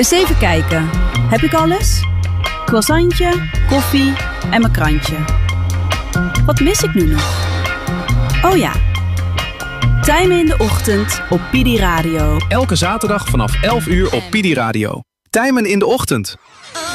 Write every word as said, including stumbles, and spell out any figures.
Eens even kijken. Heb ik alles? Croissantje, koffie en mijn krantje. Wat mis ik nu nog? Oh ja. Tijmen in de ochtend op P D Radio. Elke zaterdag vanaf elf uur op P D Radio. Tijmen in de ochtend.